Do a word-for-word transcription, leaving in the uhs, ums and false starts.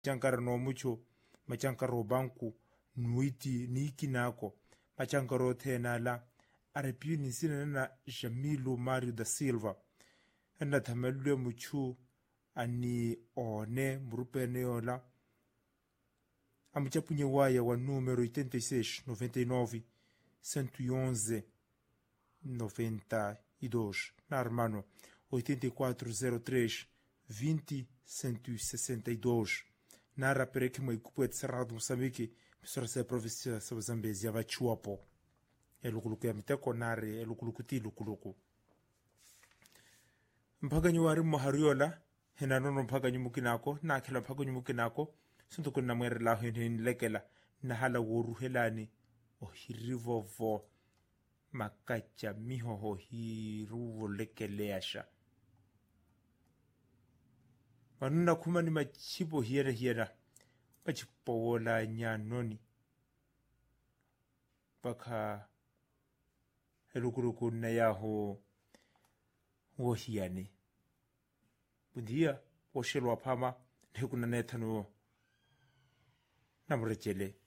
machankara no mucho machankaro banku nuiti niki nako machankaro tena la arapiu ni sina na Jamilu Mario da Silva ena tamelwe muchu ani one mrupene ola amuchapunye waya wa numero oitenta e seis, noventa e nove, cento e onze, noventa e dois na hermano oitenta e quatro zero três, vinte, cento e sessenta e dois na rapereke mwaikupu Cerrado Moçambique misora sa província sa Zambezi ya vachuapo elukuluku ya miteko nare elukuluku ti lukuluku mpaganyi wari mohariola hena nono mpaganyi mukinako na kila mpaganyi mukinako sunto kuna mwere la hen lekela na hala woru helani ohirivovo makacha mihoho hiruvo lekeleasha wanuna kuma ni machipo hiera hiera machipo wola nyanoni baka helukuruku na yaho wohiane bundia woshelwa pama nekuna netano namurechele